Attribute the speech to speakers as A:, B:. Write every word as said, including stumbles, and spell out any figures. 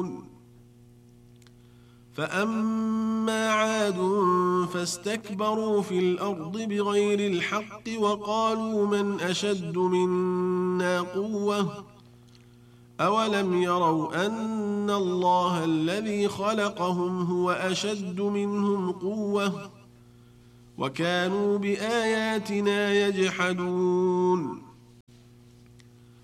A: فأما عاد فاستكبروا في الأرض بغير الحق وقالوا من أشد منا قوة أولم يروا أن الله الذي خلقهم هو أشد منهم قوة وكانوا بآياتنا يجحدون